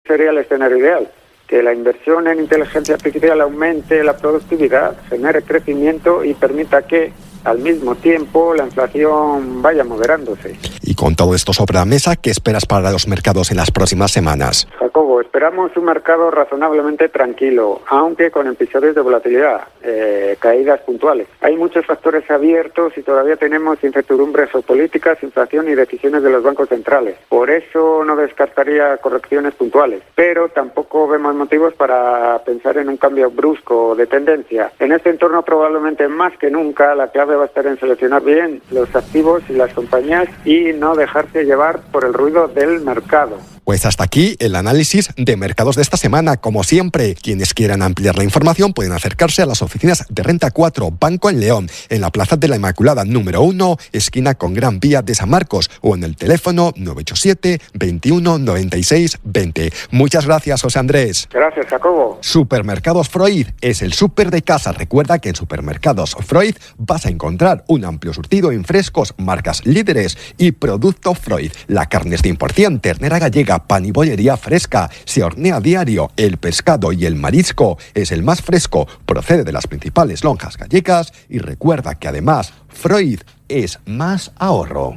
sería el escenario ideal, que la inversión en inteligencia artificial aumente la productividad, genere crecimiento y permita que, al mismo tiempo, la inflación vaya moderándose. Y con todo esto sobre la mesa, ¿qué esperas para los mercados en las próximas semanas? Jacobo, esperamos un mercado razonablemente tranquilo, aunque con episodios de volatilidad, caídas puntuales. Hay muchos factores abiertos y todavía tenemos incertidumbres geopolíticas, inflación y decisiones de los bancos centrales. Por eso no descartaría correcciones puntuales, pero tampoco vemos motivos para pensar en un cambio brusco de tendencia. En este entorno, probablemente más que nunca, la clave va a estar en seleccionar bien los activos y las compañías y no dejarse llevar por el ruido del mercado. Pues hasta aquí el análisis de mercados de esta semana. Como siempre, quienes quieran ampliar la información pueden acercarse a las oficinas de Renta 4 Banco en León, en la Plaza de la Inmaculada número 1, esquina con Gran Vía de San Marcos, o en el teléfono 987 21 96 20. Muchas gracias, José Andrés. Gracias, Jacobo. Supermercados Freud es el súper de casa. Recuerda que en Supermercados Freud vas a encontrar un amplio surtido en frescos, marcas líderes y producto Freud. La carne es 100%, ternera gallega, pan y bollería fresca, se hornea a diario, el pescado y el marisco es el más fresco, procede de las principales lonjas gallegas y recuerda que además Freud es más ahorro.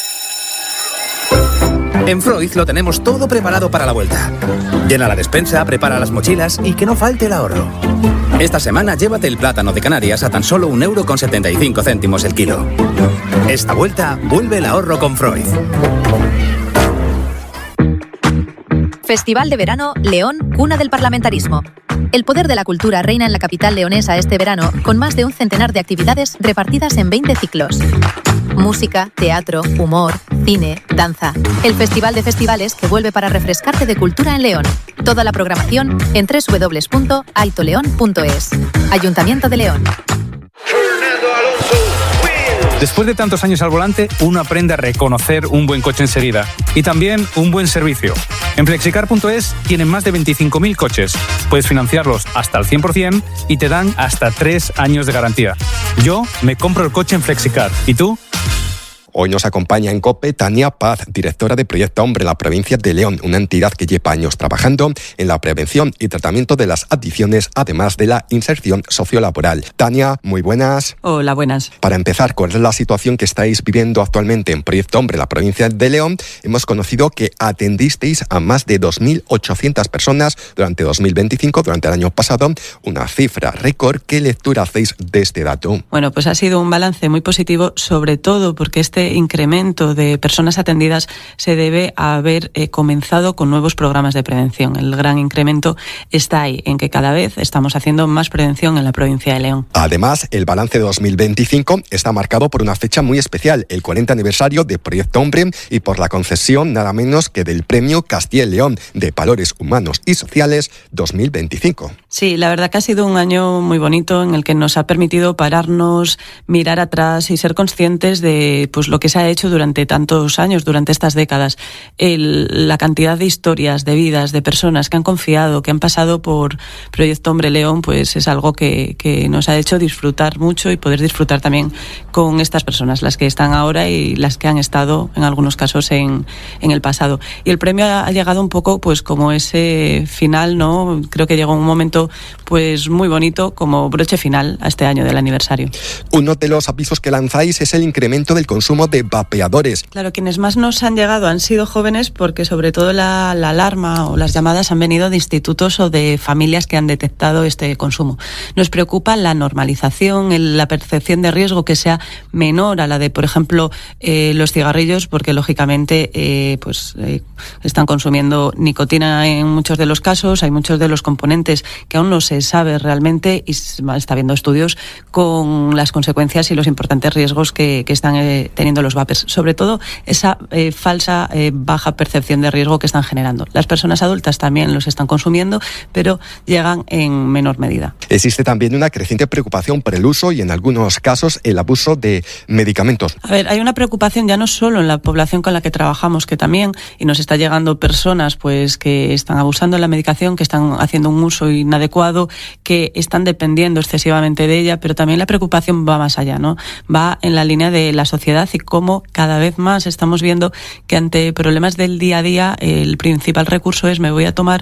En Freud lo tenemos todo preparado para la vuelta. Llena la despensa, prepara las mochilas y que no falte el ahorro. Esta semana llévate el plátano de Canarias a tan solo 1,75 € el kilo. Esta vuelta vuelve el ahorro con Freud. Festival de Verano León, cuna del parlamentarismo. El poder de la cultura reina en la capital leonesa este verano, con más de un centenar de actividades repartidas en 20 ciclos. Música, teatro, humor, cine, danza. El Festival de Festivales que vuelve para refrescarte de cultura en León. Toda la programación en www.aitoleon.es. Ayuntamiento de León. Después de tantos años al volante, uno aprende a reconocer un buen coche enseguida y también un buen servicio. En Flexicar.es tienen más de 25.000 coches. Puedes financiarlos hasta el 100% y te dan hasta 3 años de garantía. Yo me compro el coche en Flexicar. ¿Y tú? Hoy nos acompaña en COPE Tania Paz, directora de Proyecto Hombre en la provincia de León, una entidad que lleva años trabajando en la prevención y tratamiento de las adicciones, además de la inserción sociolaboral. Tania, muy buenas. Hola, buenas. Para empezar, ¿cuál es la situación que estáis viviendo actualmente en Proyecto Hombre en la provincia de León? Hemos conocido que atendisteis a más de 2.800 personas durante 2025, durante el año pasado, una cifra récord. ¿Qué lectura hacéis de este dato? Bueno, pues ha sido un balance muy positivo, sobre todo porque este incremento de personas atendidas se debe a haber comenzado con nuevos programas de prevención. El gran incremento está ahí, en que cada vez estamos haciendo más prevención en la provincia de León. Además, el balance de 2025 está marcado por una fecha muy especial, el 40 aniversario de Proyecto Hombre y por la concesión nada menos que del Premio Castilla y León de Valores Humanos y Sociales 2025. Sí, la verdad que ha sido un año muy bonito en el que nos ha permitido pararnos, mirar atrás y ser conscientes de pues lo que se ha hecho durante tantos años, durante estas décadas. La cantidad de historias, de vidas, de personas que han confiado, que han pasado por Proyecto Hombre León, pues es algo que nos ha hecho disfrutar mucho y poder disfrutar también con estas personas, las que están ahora y las que han estado en algunos casos en el pasado. Y el premio ha llegado un poco pues como ese final, ¿no? Creo que llegó un momento pues muy bonito como broche final a este año del aniversario. Uno de los avisos que lanzáis es el incremento del consumo de vapeadores. Claro, quienes más nos han llegado han sido jóvenes porque sobre todo la alarma o las llamadas han venido de institutos o de familias que han detectado este consumo. Nos preocupa la normalización, la percepción de riesgo que sea menor a la de, por ejemplo, los cigarrillos, porque lógicamente están consumiendo nicotina en muchos de los casos, hay muchos de los componentes que aún no se sabe realmente y está habiendo estudios con las consecuencias y los importantes riesgos que están teniendo los vapers, sobre todo esa falsa baja percepción de riesgo que están generando. Las personas adultas también los están consumiendo, pero llegan en menor medida. Existe también una creciente preocupación por el uso y en algunos casos el abuso de medicamentos. A ver, hay una preocupación ya no solo en la población con la que trabajamos, que también, y nos está llegando personas pues que están abusando de la medicación, que están haciendo un uso inadecuado, que están dependiendo excesivamente de ella, pero también la preocupación va más allá, ¿no? Va en la línea de la sociedad y cómo cada vez más estamos viendo que ante problemas del día a día el principal recurso es me voy a tomar